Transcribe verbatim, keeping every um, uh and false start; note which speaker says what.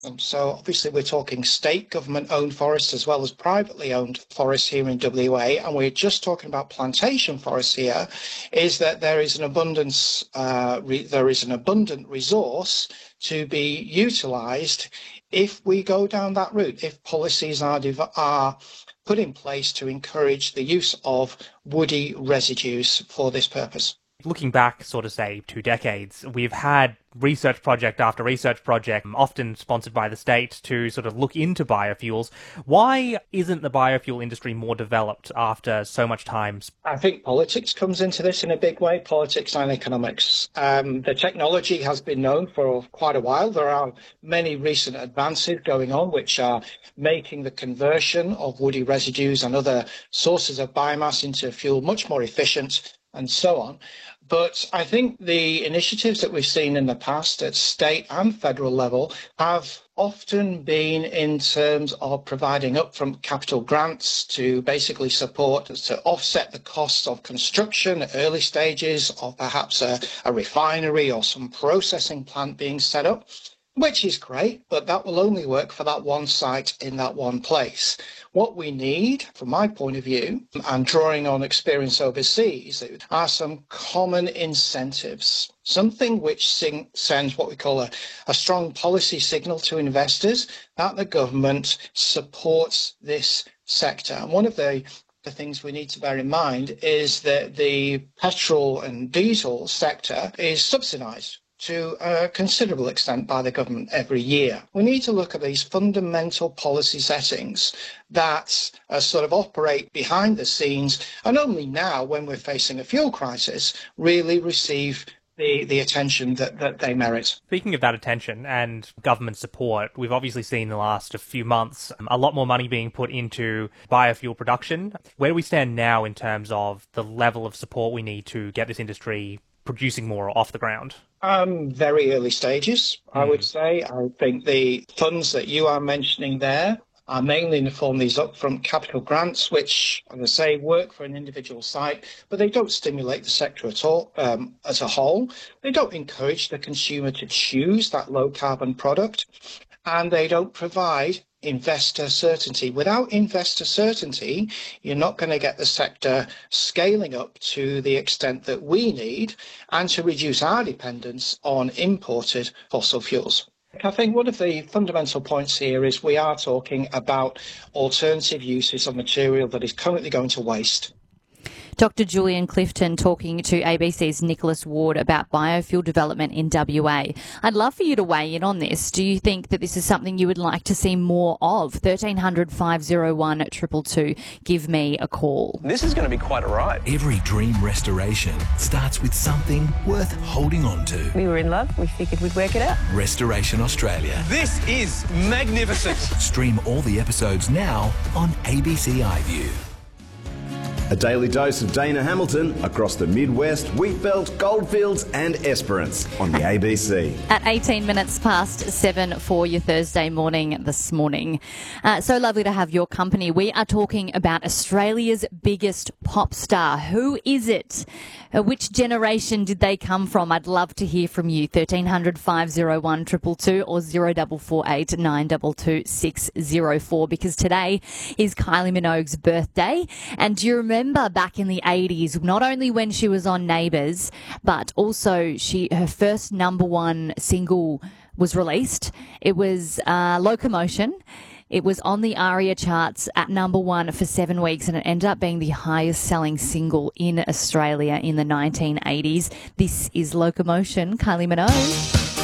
Speaker 1: And so obviously we're talking state government-owned forests as well as privately owned forests here in W A, and we're just talking about plantation forests here, is that there is an abundance, uh, re- there is an abundant resource to be utilised if we go down that route, if policies are, div- are put in place to encourage the use of woody residues for this purpose.
Speaker 2: Looking back, sort of say, two decades, we've had research project after research project, often sponsored by the state, to sort of look into biofuels. Why isn't the biofuel industry more developed after so much time?
Speaker 1: I think politics comes into this in a big way, politics and economics. Um, the technology has been known for quite a while. There are many recent advances going on which are making the conversion of woody residues and other sources of biomass into fuel much more efficient and so on. But I think the initiatives that we've seen in the past at state and federal level have often been in terms of providing upfront capital grants to basically support, to offset the costs of construction at early stages of perhaps a, a refinery or some processing plant being set up, which is great, but that will only work for that one site in that one place. What we need, from my point of view, and drawing on experience overseas, are some common incentives, something which sing, sends what we call a, a strong policy signal to investors that the government supports this sector. And one of the the things we need to bear in mind is that the petrol and diesel sector is subsidised to a considerable extent by the government every year. We need to look at these fundamental policy settings that uh, sort of operate behind the scenes, and only now, when we're facing a fuel crisis, really receive the, the attention that, that they merit.
Speaker 2: Speaking of that attention and government support, we've obviously seen in the last few months a lot more money being put into biofuel production. Where do we stand now in terms of the level of support we need to get this industry producing more off the ground?
Speaker 1: Um, very early stages, I would say. I think the funds that you are mentioning there are mainly in the form of these upfront capital grants, which, as I say, work for an individual site, but they don't stimulate the sector at all um, as a whole. They don't encourage the consumer to choose that low carbon product, and they don't provide investor certainty. Without investor certainty, you're not going to get the sector scaling up to the extent that we need and to reduce our dependence on imported fossil fuels. I think one of the fundamental points here is we are talking about alternative uses of material that is currently going to waste.
Speaker 3: Doctor Julian Clifton talking to A B C's Nicholas Ward about biofuel development in W A. I'd love for you to weigh in on this. Do you think that this is something you would like to see more of? thirteen hundred, five oh one, two two two. Give me a call.
Speaker 4: This is going to be quite a ride.
Speaker 5: Every dream restoration starts with something worth holding on to.
Speaker 6: We were in love. We figured we'd work it out.
Speaker 5: Restoration Australia.
Speaker 4: This is magnificent.
Speaker 5: Stream all the episodes now on A B C iView.
Speaker 7: A daily dose of Dana Hamilton across the Midwest, Wheatbelt, Goldfields and Esperance on the A B C.
Speaker 3: At eighteen minutes past seven for your Thursday morning this morning. Uh, so lovely to have your company. We are talking about Australia's biggest pop star. Who is it? Uh, which generation did they come from? I'd love to hear from you. thirteen hundred, five oh one, two two two or zero four four eight, nine two two, six zero four, because today is Kylie Minogue's birthday. And do you remember Remember back in the eighties, not only when she was on Neighbours, but also she her first number one single was released. It was uh, Locomotion. It was on the ARIA charts at number one for seven weeks, and it ended up being the highest selling single in Australia in the nineteen eighties. This is Locomotion, Kylie Minogue.